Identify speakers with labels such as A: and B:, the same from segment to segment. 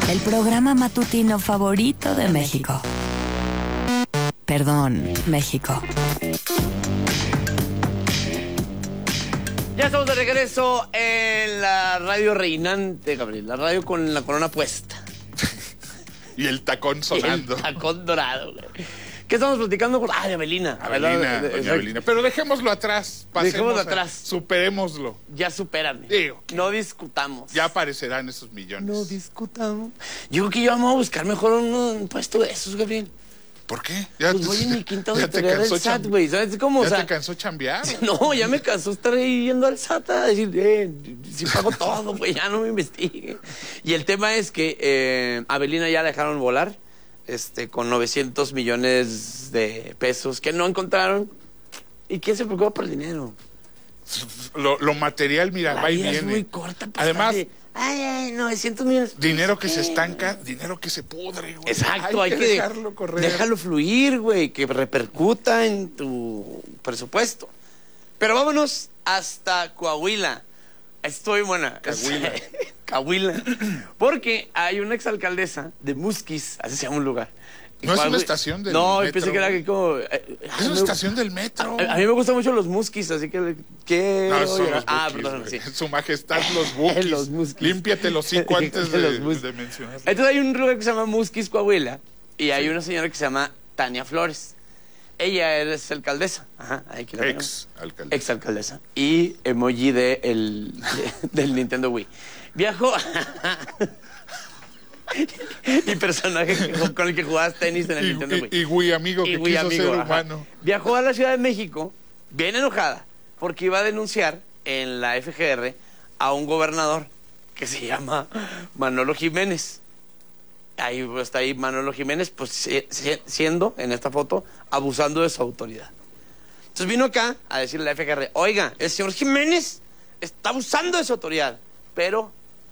A: El programa matutino favorito de México. Perdón, México.
B: Ya estamos de regreso en la radio reinante, Gabriel. La radio con la corona puesta.
C: Y el tacón sonando.
B: Y el tacón dorado, güey. ¿Qué estamos platicando? De Avelina.
C: Doña Avelina. Pero dejémoslo atrás.
B: Dejémoslo atrás.
C: Superémoslo.
B: Ya supérame.
C: Digo,
B: no discutamos.
C: Ya aparecerán esos millones.
B: No discutamos. Yo creo que yo vamos a buscar mejor un puesto de esos, Gabriel.
C: ¿Por qué?
B: Pues voy en mi quinta auditoría del SAT, güey. ¿Sabes cómo?
C: ¿Ya te cansó chambear?
B: No, ya me cansó estar ahí yendo al SAT a decir, si pago todo, güey, ya no me investigue. Y el tema es que Avelina ya la dejaron volar, con 900 millones de pesos que no encontraron. ¿Y quién se preocupa por el dinero?
C: Lo material, mira,
B: la
C: va y
B: vida
C: viene.
B: Es muy corta. Pues,
C: además,
B: ay, 900 millones.
C: Dinero que se estanca, dinero que se pudre, güey.
B: Exacto, hay que
C: dejarlo correr.
B: Déjalo fluir, güey, que repercuta en tu presupuesto. Pero vámonos hasta Coahuila. Estoy buena.
C: Coahuila.
B: Coahuila. Porque hay una exalcaldesa de Musquis, así se llama un lugar.
C: ¿No es una estación del
B: metro?
C: No,
B: pensé que era como...
C: es una estación del metro.
B: A mí me gustan mucho los Musquis, así que...
C: No, son los
B: perdón, sí.
C: Su majestad, los Bukis.
B: Los Musquis.
C: Límpiate los cinco antes de mencionar.
B: Entonces hay un lugar que se llama Musquis, Coahuila, y hay una señora que se llama Tania Flores. Ella es alcaldesa. Ajá, aquí la tenemos. Ex-alcaldesa. Y emoji del Nintendo Wii. Viajó... y personaje con el que jugabas tenis en el Nintendo Wii.
C: Y Wii amigo que
B: Wii
C: quiso
B: amigo,
C: ser humano.
B: Viajó a la Ciudad de México, bien enojada, porque iba a denunciar en la FGR a un gobernador que se llama Manolo Jiménez. Ahí está ahí Manolo Jiménez, pues siendo, en esta foto, abusando de su autoridad. Entonces vino acá a decirle a la FGR, oiga, el señor Jiménez está abusando de su autoridad, pero...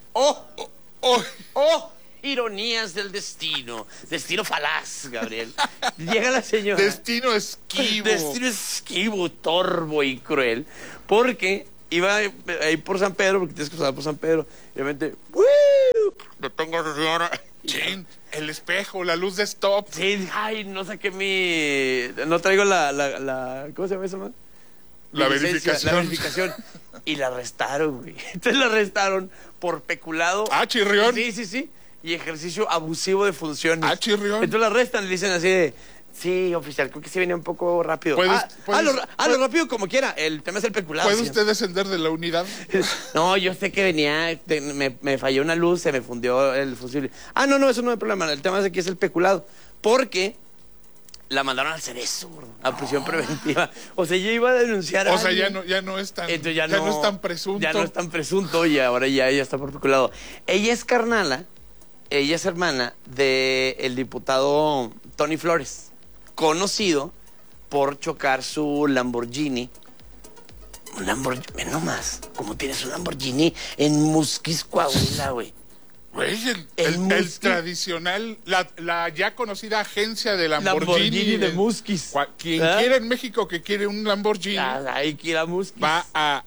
B: ironías del destino. Destino falaz, Gabriel. Llega la señora.
C: Destino esquivo.
B: Destino esquivo, torvo y cruel. Porque iba ahí por San Pedro, porque tienes que pasar por San Pedro. Y obviamente, lo tengo a esa señora.
C: Chin, el espejo, la luz de stop.
B: Sí, ay, no saqué no traigo la ¿cómo se llama eso, man?
C: La verificación.
B: La verificación. Y la arrestaron, güey. Entonces la arrestaron por peculado.
C: Ah, chirrión.
B: Sí. Y ejercicio abusivo de funciones.
C: Ah, chirrión.
B: Entonces la arrestan y le dicen así de... Sí, oficial, creo que sí venía un poco rápido. Lo rápido como quiera. El tema es el peculado.
C: ¿Puede usted descender de la unidad?
B: No, yo sé que venía... Me falló una luz, se me fundió el fusible. No, eso no es problema. El tema es que es el peculado. Porque... la mandaron al Cerezo, a prisión preventiva. O sea, ella iba a denunciar a alguien.
C: Ya no es tan...
B: Entonces
C: ya no es tan presunto.
B: Ya no es tan presunto y ahora ya ella está por peculado. Ella es carnala, ella es hermana del diputado Tony Flores, conocido por chocar su Lamborghini. Un Lamborghini, no más, como tienes un Lamborghini en Musquis, Coahuila, güey.
C: Güey, el tradicional, la ya conocida agencia de Lamborghini
B: de Musquis.
C: Quien quiera en México que quiere un Lamborghini,
B: ahí quiera Musquis.
C: va a...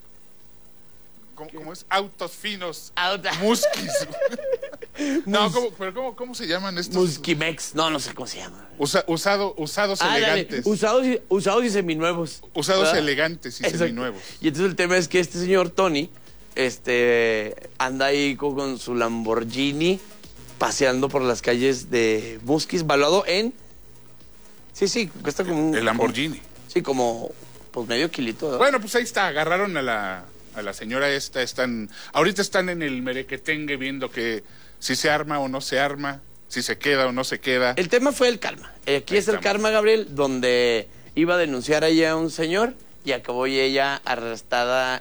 C: ¿Cómo es? Autos finos. Musquis. No, ¿cómo se llaman estos?
B: Musquimex. No sé cómo se llama.
C: Usados elegantes.
B: Dale, usados y seminuevos.
C: Usados elegantes y seminuevos.
B: Y entonces el tema es que este señor Tony anda ahí con su Lamborghini paseando por las calles de Musquis, valuado en... Sí, cuesta como
C: el Lamborghini.
B: Como pues medio kilito, ¿no?
C: Bueno, pues ahí está, agarraron a la señora esta, ahorita están en el merequetengue viendo que si se arma o no se arma, si se queda o no se queda.
B: El tema fue el Karma. Aquí es el Karma, Gabriel, donde iba a denunciar ella a un señor y acabó ella arrestada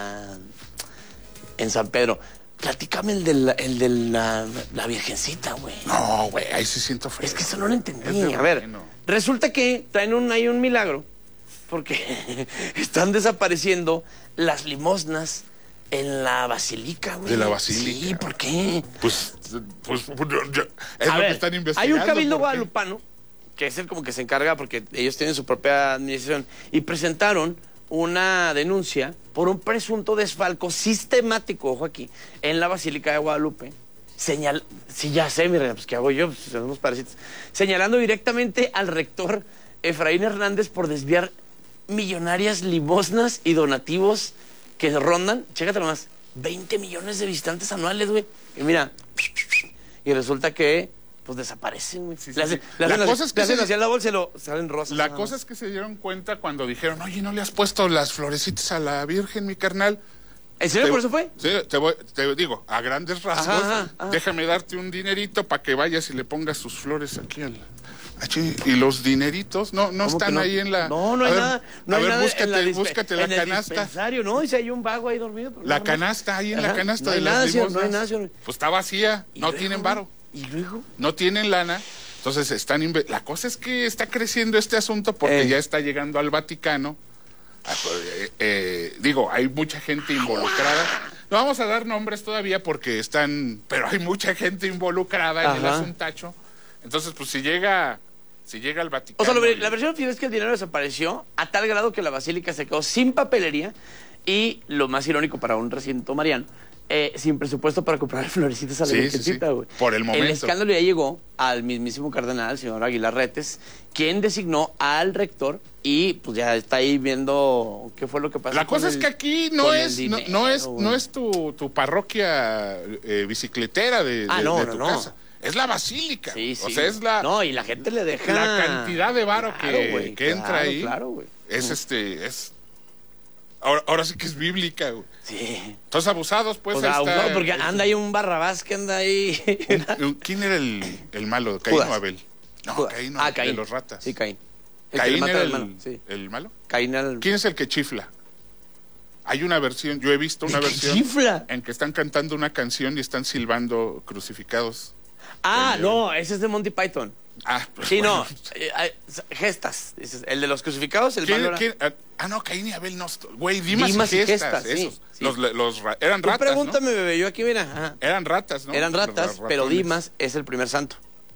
B: en San Pedro. Platícame el de la virgencita, güey.
C: No, güey, ahí sí siento feo.
B: Es que eso no lo entendí. A ver, resulta que traen ahí un milagro, porque están desapareciendo las limosnas en la basílica, güey.
C: De la basílica.
B: Sí, ¿por qué?
C: Pues es lo que están investigando.
B: Hay un cabildo guadalupano, que es el como que se encarga, porque ellos tienen su propia administración, y presentaron una denuncia por un presunto desfalco sistemático, ojo aquí, en la Basílica de Guadalupe, Sí, ya sé, mi reina, pues ¿qué hago yo? Pues somos parecitos. Señalando directamente al rector Efraín Hernández por desviar millonarias limosnas y donativos que rondan, chécate nomás, 20 millones de visitantes anuales, güey. Y mira, y resulta que, pues desaparecen, güey.
C: Sí,
B: Le hacen
C: que
B: así a la bolsa y lo salen rosas.
C: La cosa es que se dieron cuenta cuando dijeron, oye, ¿no le has puesto las florecitas a la Virgen, mi carnal?
B: ¿En serio por eso fue?
C: Sí, te digo, a grandes rasgos,
B: Ajá.
C: déjame darte un dinerito para que vayas y le pongas sus flores aquí al... Y los dineritos no están
B: no?
C: ahí en la...
B: No hay nada. No
C: a
B: hay
C: ver,
B: nada
C: búscate la
B: en el
C: canasta.
B: dispensario, ¿no? Y si hay un vago ahí dormido.
C: La canasta, ahí en la canasta
B: no
C: de
B: hay
C: las
B: nada, señor,
C: limosnas.
B: no hay nada, señor.
C: Pues está vacía,
B: ¿Y
C: no
B: luego?
C: tienen varo.
B: ¿Y luego?
C: No tienen lana. Entonces la cosa es que está creciendo este asunto porque ya está llegando al Vaticano. Digo, hay mucha gente involucrada. No vamos a dar nombres todavía porque pero hay mucha gente involucrada en el asuntacho. Entonces, pues si llega al Vaticano.
B: O sea, la versión oficial es que el dinero desapareció a tal grado que la basílica se quedó sin papelería y, lo más irónico para un recinto mariano, sin presupuesto para comprar florecitas a la virgencita, güey.
C: Por el momento.
B: El escándalo ya llegó al mismísimo cardenal, el señor Aguilar Retes, quien designó al rector y pues ya está ahí viendo qué fue lo que pasó.
C: La cosa es que aquí no es tu parroquia bicicletera de tu casa. Es la basílica.
B: Sí.
C: O sea, es la...
B: No, y la gente le deja...
C: La cantidad de varo que entra ahí.
B: Claro, güey.
C: Es ahora sí que es bíblica, güey.
B: Sí.
C: Entonces abusados, pues.
B: O sea, abusado, porque anda ahí un Barrabás que anda ahí.
C: ¿Quién era el malo? ¿Caín o Abel? No, Caín,
B: Caín.
C: De los ratas.
B: Sí, Caín.
C: ¿Caín era
B: el
C: malo?
B: Caín
C: ¿Quién es el que chifla? Hay una versión, yo he visto una versión
B: chifla?
C: En que están cantando una canción y están silbando crucificados.
B: No, ese es de Monty Python.
C: Pues
B: sí,
C: bueno.
B: Gestas. El de los crucificados, el malo era...
C: no, Caín y Abel no. Güey, Dimas y Gestas, esos. Sí. Eran ratas,
B: pregúntame, bebé, yo aquí, mira. Ajá.
C: Eran ratas, ¿no?
B: Eran ratas, pero Dimas es el primer santo.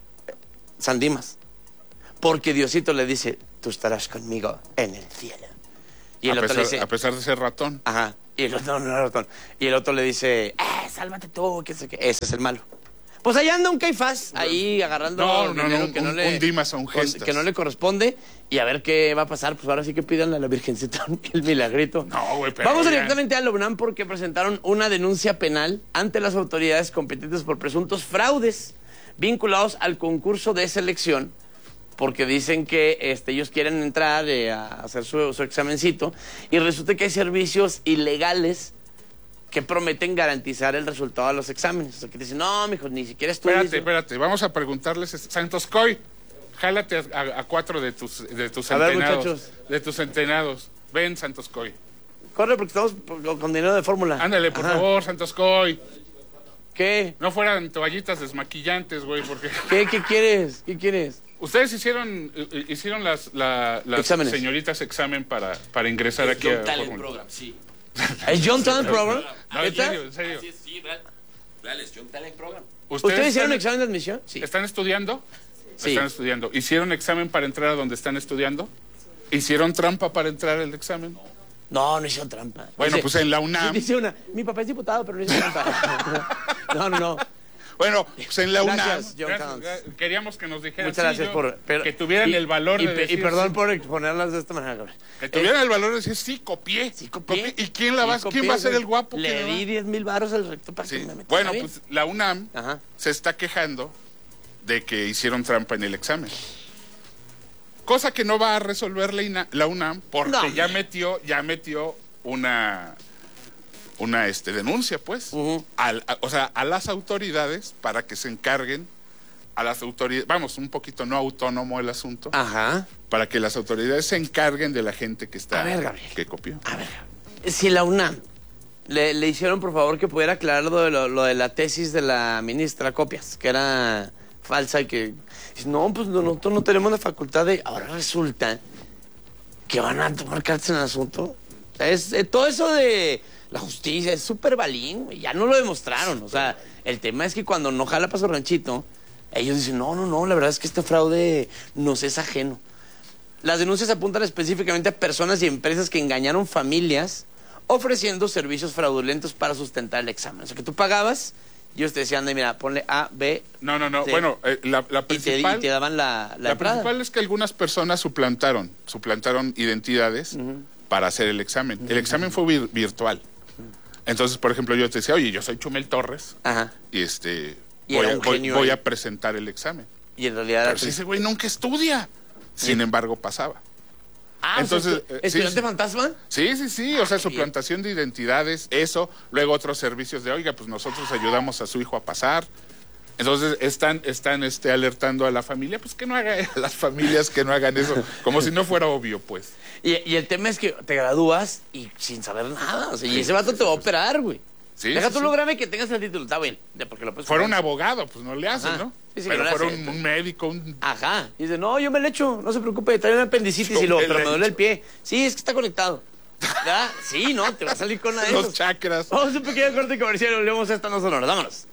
B: San Dimas. Porque Diosito le dice, tú estarás conmigo en el cielo. Y el otro le dice...
C: A pesar de ser ratón.
B: Ajá. Y el otro no era ratón. Y el otro le dice, sálvate tú, qué sé qué. Ese es el malo. Pues allá anda un Caifás, ahí agarrando dinero que no le...
C: Un Dimas a un Gestas.
B: Que no le corresponde, y a ver qué va a pasar. Pues ahora sí que pídanle a la Virgencita el milagrito.
C: No, güey, pero...
B: Vamos directamente a la UNAM porque presentaron una denuncia penal ante las autoridades competentes por presuntos fraudes vinculados al concurso de selección, porque dicen que ellos quieren entrar a hacer su examencito, y resulta que hay servicios ilegales que prometen garantizar el resultado de los exámenes. O sea, que dicen, no, mijo, ni siquiera estudias.
C: Espérate, vamos a preguntarles, Santos Coy, jálate a 4 de tus
B: a ver,
C: entrenados.
B: muchachos.
C: De tus entrenados. Ven, Santos Coy.
B: Corre, porque estamos con dinero de fórmula.
C: Ándale, por favor, Santos Coy.
B: ¿Qué?
C: No fueran toallitas desmaquillantes, güey, porque...
B: ¿Qué quieres? ¿Qué quieres?
C: Ustedes hicieron las
B: Exámenes.
C: Señoritas examen para ingresar aquí a Fórmula.
D: Program, sí.
B: ¿Es John Talent Program?
C: No, en serio.
D: Sí, real, es John Talent Program.
B: ¿Ustedes hicieron examen de admisión? Sí.
C: ¿Están estudiando?
B: Sí.
C: Están estudiando. ¿Hicieron examen para entrar a donde están estudiando? ¿Hicieron trampa para entrar al examen?
B: No hicieron trampa.
C: Bueno, pues en la UNAM...
B: Dice una, mi papá es diputado, pero no hizo trampa. No.
C: Bueno, pues en la
B: Gracias,
C: UNAM...
B: John Towns.
C: Queríamos que nos dijeran...
B: Muchas gracias
C: que tuvieran el valor de decir...
B: Y perdón por exponerlas de esta manera, Gabriel.
C: Que tuvieran el valor de decir, sí, copié. ¿Y quién va a ser el guapo?
B: Le di 10,000 varos al rector para que me metiera.
C: Bueno, pues la UNAM se está quejando de que hicieron trampa en el examen. Cosa que no va a resolver la UNAM porque ya metió una denuncia, pues, a las autoridades para que se encarguen, a las autoridades, vamos, un poquito no autónomo el asunto, para que las autoridades se encarguen de la gente que está, que copió.
B: A ver, si la UNAM le hicieron, por favor, que pudiera aclarar lo de la tesis de la ministra Copias, que era falsa y que, no, pues nosotros no tenemos la facultad de, ahora resulta que van a tomar cartas en el asunto. Todo eso de la justicia es súper balín, ya no lo demostraron. O sea, el tema es que cuando no jala para su ranchito, ellos dicen, no, la verdad es que este fraude nos es ajeno. Las denuncias apuntan específicamente a personas y empresas que engañaron familias ofreciendo servicios fraudulentos para sustentar el examen. O sea, que tú pagabas Y ellos te decían, mira, ponle A, B.
C: No.
B: C.
C: Bueno, la principal...
B: Y te daban la
C: La
B: entrada.
C: principal es que algunas personas suplantaron identidades para hacer el examen. El examen fue virtual. Entonces, por ejemplo, yo te decía, oye, yo soy Chumel Torres.
B: Ajá.
C: Y
B: Y era un genio
C: voy
B: ahí.
C: a presentar el examen.
B: Y en realidad...
C: Pero si ese güey nunca estudia. Sin embargo, pasaba.
B: Entonces, ¿estudiante
C: sí.
B: fantasma?
C: Sí, o sea, suplantación de identidades, eso, luego otros servicios de, oiga, pues nosotros ayudamos a su hijo a pasar. Entonces están alertando a la familia, pues que no hagan, a las familias que no hagan eso, como si no fuera obvio, pues.
B: Y el tema es que te gradúas y sin saber nada, o sea, y ese vato te va a operar, güey.
C: Sí,
B: Deja
C: sí,
B: tú
C: sí.
B: lograrme que tengas el título, está bien, porque lo puedes
C: Fuera un
B: comprar.
C: abogado, pues no le hacen,
B: Ajá.
C: ¿no?
B: Sí,
C: pero
B: que no le
C: fuera
B: hacen.
C: un médico,
B: Ajá. Y dice, no, yo me le echo, no se preocupe, trae una apendicitis
C: Yo
B: pero
C: me
B: me
C: le
B: duele el
C: echo.
B: pie. Sí, es que está conectado. ¿Verdad? Sí, no, te va a salir con una de
C: los
B: esos.
C: chakras.
B: Vamos a un pequeño corte comercial y volvemos a esta no sonoras. Vámonos.